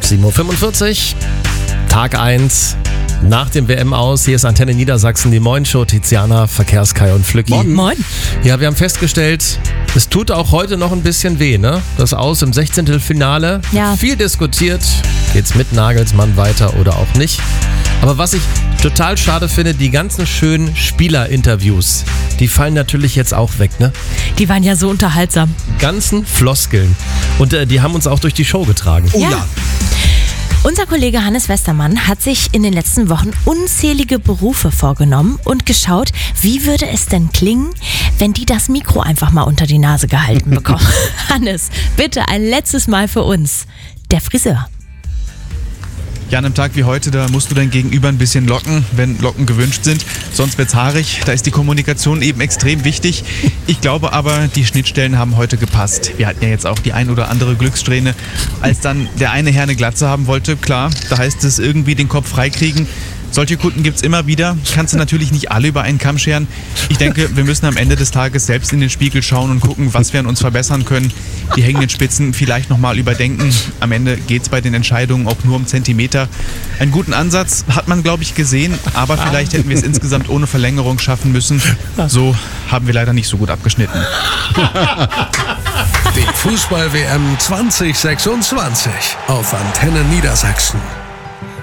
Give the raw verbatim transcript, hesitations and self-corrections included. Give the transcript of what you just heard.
sieben Uhr fünfundvierzig, Tag eins nach dem W M-Aus. Hier ist Antenne Niedersachsen, die Moin-Show. Tiziana, Verkehrskai und Flücki. Moin. Moin. Ja, wir haben festgestellt, es tut auch heute noch ein bisschen weh, ne? Das Aus im Sechzehntelfinale. Ja. Viel diskutiert. Geht's mit Nagelsmann weiter oder auch nicht? Aber was ich total schade finde, die ganzen schönen Spielerinterviews, die fallen natürlich jetzt auch weg, ne? Die waren ja so unterhaltsam. Ganzen Floskeln. Und äh, die haben uns auch durch die Show getragen. Oh ja. Unser Kollege Hannes Westermann hat sich in den letzten Wochen unzählige Berufe vorgenommen und geschaut, wie würde es denn klingen, wenn die das Mikro einfach mal unter die Nase gehalten bekommen. Hannes, bitte ein letztes Mal für uns. Der Friseur. Ja, an einem Tag wie heute, da musst du dein Gegenüber ein bisschen locken, wenn Locken gewünscht sind. Sonst wird's haarig. Da ist die Kommunikation eben extrem wichtig. Ich glaube aber, die Schnittstellen haben heute gepasst. Wir hatten ja jetzt auch die ein oder andere Glückssträhne. Als dann der eine Herr eine Glatze haben wollte, klar, da heißt es irgendwie den Kopf freikriegen. Solche Kunden gibt's immer wieder. Kannst du natürlich nicht alle über einen Kamm scheren. Ich denke, wir müssen am Ende des Tages selbst in den Spiegel schauen und gucken, was wir an uns verbessern können. Die hängenden Spitzen vielleicht nochmal überdenken. Am Ende geht's bei den Entscheidungen auch nur um Zentimeter. Einen guten Ansatz hat man, glaube ich, gesehen. Aber vielleicht hätten wir es insgesamt ohne Verlängerung schaffen müssen. So haben wir leider nicht so gut abgeschnitten. Die Fußball-W M zwanzig sechsundzwanzig auf Antenne Niedersachsen.